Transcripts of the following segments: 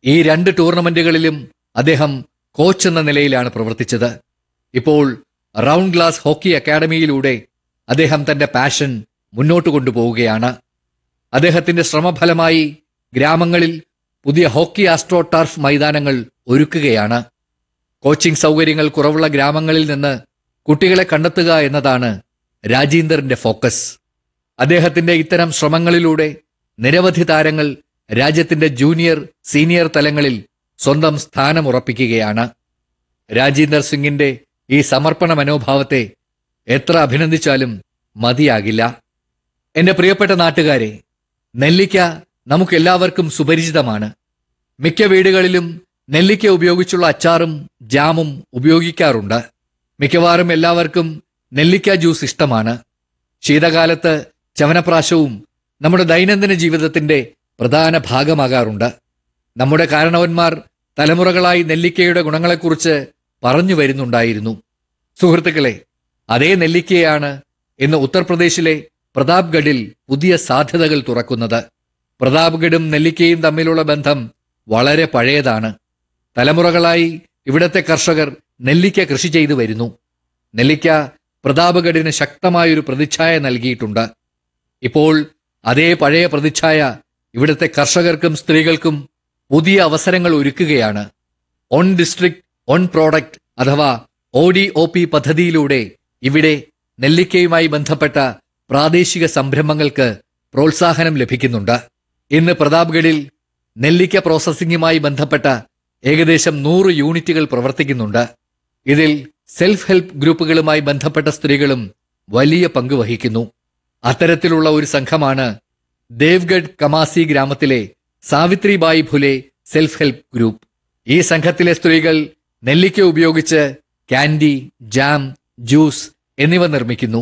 ഈ 2 ടൂർണമെന്റുകളിലും അദ്ദേഹം കോച്ച് എന്ന നിലയിലാണ് പ്രവർത്തിച്ചത്. ഇപ്പോൾ റൗണ്ട് ഗ്ലാസ് ഹോക്കി അക്കാഡമിയിലൂടെ അദ്ദേഹം തന്റെ പാഷൻ മുന്നോട്ട് കൊണ്ടുപോവുകയാണ്. അദ്ദേഹത്തിന്റെ ശ്രമഫലമായി ഗ്രാമങ്ങളിൽ പുതിയ ഹോക്കി ആസ്ട്രോ ടർഫ് മൈതാനങ്ങൾ ഒരുക്കുകയാണ്. കോച്ചിംഗ് സൗകര്യങ്ങൾ കുറവുള്ള ഗ്രാമങ്ങളിൽ നിന്ന് കുട്ടികളെ കണ്ടെത്തുക എന്നതാണ് രാജീന്ദറിന്റെ ഫോക്കസ്. അദ്ദേഹത്തിന്റെ ഇത്തരം ശ്രമങ്ങളിലൂടെ നിരവധി താരങ്ങൾ രാജ്യത്തിന്റെ ജൂനിയർ സീനിയർ തലങ്ങളിൽ സ്വന്തം സ്ഥാനമുറപ്പിക്കുകയാണ്. രാജീന്ദർ സിംഗിന്റെ ഈ സമർപ്പണ മനോഭാവത്തെ എത്ര അഭിനന്ദിച്ചാലും മതിയാകില്ല. എന്റെ പ്രിയപ്പെട്ട നാട്ടുകാരെ, നെല്ലിക്ക നമുക്കെല്ലാവർക്കും സുപരിചിതമാണ്. മിക്ക വീടുകളിലും നെല്ലിക്ക ഉപയോഗിച്ചുള്ള അച്ചാറും ജാമും ഉപയോഗിക്കാറുണ്ട്. മിക്കവാറും എല്ലാവർക്കും നെല്ലിക്ക ജ്യൂസ് ഇഷ്ടമാണ്. ശീതകാലത്ത് ചവനപ്രാശവും നമ്മുടെ ദൈനംദിന ജീവിതത്തിന്റെ പ്രധാന ഭാഗമാകാറുണ്ട്. നമ്മുടെ കാരണവന്മാർ തലമുറകളായി നെല്ലിക്കയുടെ ഗുണങ്ങളെക്കുറിച്ച് പറഞ്ഞു വരുന്നുണ്ടായിരുന്നു. സുഹൃത്തുക്കളെ, അതേ നെല്ലിക്കയാണ് ഇന്ന് ഉത്തർപ്രദേശിലെ പ്രതാപ്ഗഡിൽ പുതിയ സാധ്യതകൾ തുറക്കുന്നത്. പ്രതാപ്ഗഡും നെല്ലിക്കയും തമ്മിലുള്ള ബന്ധം വളരെ പഴയതാണ്. തലമുറകളായി ഇവിടത്തെ കർഷകർ നെല്ലിക്ക കൃഷി ചെയ്തു വരുന്നു. നെല്ലിക്ക പ്രതാപ്ഗഡിന് ശക്തമായൊരു പ്രതിച്ഛായ നൽകിയിട്ടുണ്ട്. ഇപ്പോൾ അതേ പഴയ പ്രതിച്ഛായ ഇവിടുത്തെ കർഷകർക്കും സ്ത്രീകൾക്കും പുതിയ അവസരങ്ങൾ ഒരുക്കുകയാണ്. ഓൺ ഡിസ്ട്രിക്ട് ഓൺ പ്രോഡക്റ്റ് അഥവാ ODOP പദ്ധതിയിലൂടെ ഇവിടെ നെല്ലിക്കയുമായി ബന്ധപ്പെട്ട പ്രാദേശിക സംരംഭങ്ങൾക്ക് പ്രോത്സാഹനം ലഭിക്കുന്നുണ്ട്. ഇന്ന് പ്രതാപ്ഗഡിൽ നെല്ലിക്ക പ്രോസസ്സിംഗുമായി ബന്ധപ്പെട്ട ഏകദേശം 100 യൂണിറ്റുകൾ പ്രവർത്തിക്കുന്നുണ്ട്. ഇതിൽ സെൽഫ് ഹെൽപ്പ് ഗ്രൂപ്പുകളുമായി ബന്ധപ്പെട്ട സ്ത്രീകളും വലിയ പങ്ക് വഹിക്കുന്നു. അത്തരത്തിലുള്ള ഒരു സംഘമാണ് ദേവ്ഗഡ് കമാസി ഗ്രാമത്തിലെ Savitribai Phule self help group. ഈ സംഘത്തിലെ സ്ത്രീകൾ നെല്ലിക്ക ഉപയോഗിച്ച് കാൻഡി, ജാം, ജ്യൂസ് എന്നിവ നിർമ്മിക്കുന്നു.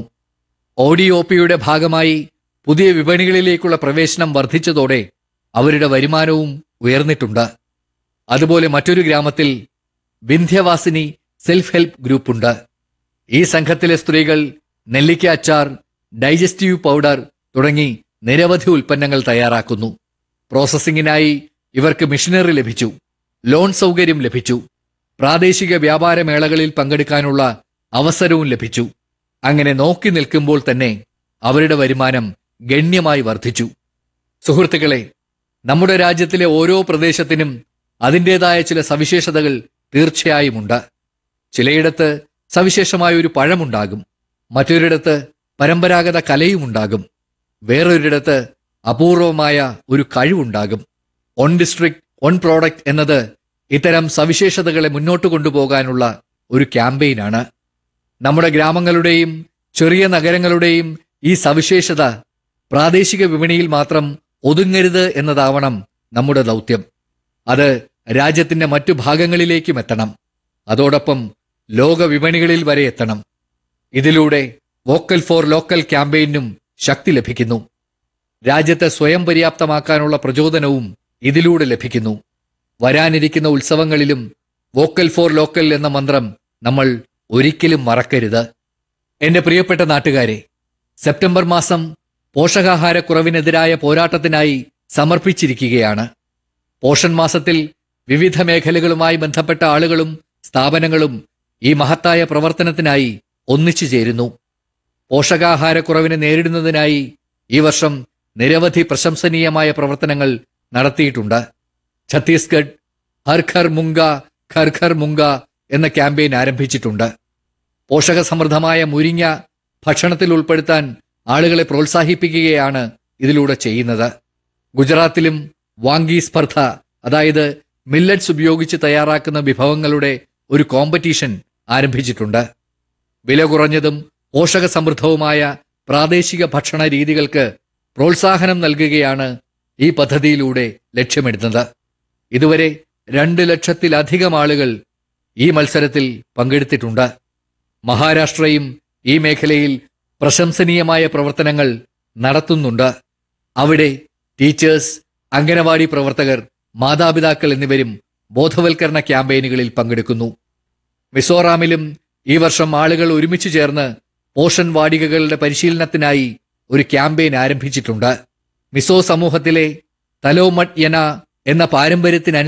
ODOPയുടെ ഭാഗമായി പുതിയ വിപണികളിലേക്കുള്ള പ്രവേശനം വർദ്ധിച്ചതോടെ അവരുടെ വരുമാനവും ഉയർന്നിട്ടുണ്ട്. അതുപോലെ മറ്റൊരു ഗ്രാമത്തിൽ വിന്ധ്യവാസിനി സെൽഫ് ഹെൽപ്പ് ഗ്രൂപ്പുണ്ട്. ഈ സംഘത്തിലെ സ്ത്രീകൾ നെല്ലിക്ക അച്ചാർ, ഡൈജസ്റ്റീവ് പൗഡർ തുടങ്ങി നിരവധി ഉൽപ്പന്നങ്ങൾ തയ്യാറാക്കുന്നു. പ്രോസസ്സിംഗിനായി ഇവർക്ക് മിഷനറി ലഭിച്ചു, ലോൺ സൗകര്യം ലഭിച്ചു, പ്രാദേശിക വ്യാപാര മേളകളിൽ പങ്കെടുക്കാനുള്ള അവസരവും ലഭിച്ചു. അങ്ങനെ നോക്കി നിൽക്കുമ്പോൾ തന്നെ അവരുടെ വരുമാനം ഗണ്യമായി വർദ്ധിച്ചു. സുഹൃത്തുക്കളെ, നമ്മുടെ രാജ്യത്തിലെ ഓരോ പ്രദേശത്തിനും അതിൻ്റെതായ ചില സവിശേഷതകൾ തീർച്ചയായുമുണ്ട്. ചിലയിടത്ത് സവിശേഷമായ ഒരു പഴമുണ്ടാകും, മറ്റൊരിടത്ത് പരമ്പരാഗത കലയുമുണ്ടാകും, വേറൊരിടത്ത് അപൂർവമായ ഒരു കഴിവുണ്ടാകും. ഓൺ ഡിസ്ട്രിക്ട് ഓൺ പ്രോഡക്റ്റ് എന്നത് ഇത്തരം സവിശേഷതകളെ മുന്നോട്ട് കൊണ്ടുപോകാനുള്ള ഒരു ക്യാമ്പയിനാണ്. നമ്മുടെ ഗ്രാമങ്ങളുടെയും ചെറിയ നഗരങ്ങളുടെയും ഈ സവിശേഷത പ്രാദേശിക വിപണിയിൽ മാത്രം ഒതുങ്ങരുത് എന്നതാവണം നമ്മുടെ ദൗത്യം. അത് രാജ്യത്തിന്റെ മറ്റു ഭാഗങ്ങളിലേക്കും എത്തണം. അതോടൊപ്പം ലോക വിപണികളിൽ വരെ എത്തണം. ഇതിലൂടെ വോക്കൽ ഫോർ ലോക്കൽ ക്യാമ്പയിനും ശക്തി ലഭിക്കുന്നു. രാജ്യത്തെ സ്വയം പര്യാപ്തമാക്കാനുള്ള പ്രചോദനവും ഇതിലൂടെ ലഭിക്കുന്നു. വരാനിരിക്കുന്ന ഉത്സവങ്ങളിലും വോക്കൽ ഫോർ ലോക്കൽ എന്ന മന്ത്രം നമ്മൾ ഒരിക്കലും മറക്കരുത്. എന്റെ പ്രിയപ്പെട്ട നാട്ടുകാരെ, സെപ്റ്റംബർ മാസം പോഷകാഹാരക്കുറവിനെതിരായ പോരാട്ടത്തിനായി സമർപ്പിച്ചിരിക്കുകയാണ്. പോഷൺ മാസത്തിൽ വിവിധ മേഖലകളുമായി ബന്ധപ്പെട്ട ആളുകളും സ്ഥാപനങ്ങളും ഈ മഹത്തായ പ്രവർത്തനത്തിനായി ഒന്നിച്ചു ചേരുന്നു. പോഷകാഹാരക്കുറവിനെ നേരിടുന്നതിനായി ഈ വർഷം നിരവധി പ്രശംസനീയമായ പ്രവർത്തനങ്ങൾ നടത്തിയിട്ടുണ്ട്. ഛത്തീസ്ഗഡ് ഹർ ഘർ മുംഗ ഘർ ഘർ മുംഗ എന്ന ക്യാമ്പയിൻ ആരംഭിച്ചിട്ടുണ്ട്. പോഷകസമൃദ്ധമായ മുരിങ്ങ ഭക്ഷണത്തിൽ ഉൾപ്പെടുത്താൻ ആളുകളെ പ്രോത്സാഹിപ്പിക്കുകയാണ് ഇതിലൂടെ ചെയ്യുന്നത്. ഗുജറാത്തിലും വാങ്കി സ്പർദ്ധ, അതായത് മില്ലറ്റ്സ് ഉപയോഗിച്ച് തയ്യാറാക്കുന്ന വിഭവങ്ങളുടെ ഒരു കോമ്പറ്റീഷൻ ആരംഭിച്ചിട്ടുണ്ട്. വില കുറഞ്ഞതും പോഷകസമൃദ്ധവുമായ പ്രാദേശിക ഭക്ഷണ രീതികൾക്ക് പ്രോത്സാഹനം നൽകുകയാണ് ഈ പദ്ധതിയിലൂടെ ലക്ഷ്യമിടുന്നത്. ഇതുവരെ 2 ലക്ഷത്തിലധികം ആളുകൾ ഈ മത്സരത്തിൽ പങ്കെടുത്തിട്ടുണ്ട്. മഹാരാഷ്ട്രയും ഈ മേഖലയിൽ പ്രശംസനീയമായ പ്രവർത്തനങ്ങൾ നടത്തുന്നുണ്ട്. അവിടെ ടീച്ചേഴ്സ്, അംഗനവാടി പ്രവർത്തകർ, മാതാപിതാക്കൾ എന്നിവരും ബോധവൽക്കരണ ക്യാമ്പയിനുകളിൽ പങ്കെടുക്കുന്നു. മിസോറാമിലും ഈ വർഷം ആളുകൾ ഒരുമിച്ച് ചേർന്ന് പോഷൺ വാടികകളുടെ പരിശീലനത്തിനായി ഒരു ക്യാമ്പയിൻ ആരംഭിച്ചിട്ടുണ്ട്. മിസോ സമൂഹത്തിലെ തലോമട്ട് യന എന്ന പാരമ്പര്യത്തിന്